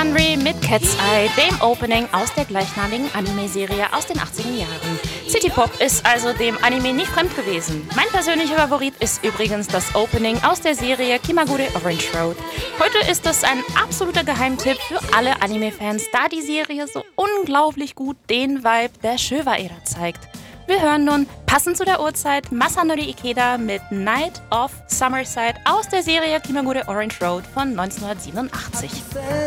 Henry mit Cat's Eye, dem Opening aus der gleichnamigen Anime-Serie aus den 80er Jahren. City Pop ist also dem Anime nicht fremd gewesen. Mein persönlicher Favorit ist übrigens das Opening aus der Serie Kimagure Orange Road. Heute ist es ein absoluter Geheimtipp für alle Anime-Fans, da die Serie so unglaublich gut den Vibe der Showa-Ära zeigt. Wir hören nun, passend zu der Uhrzeit, Masanori Ikeda mit Night of Summerside aus der Serie Kimagure Orange Road von 1987.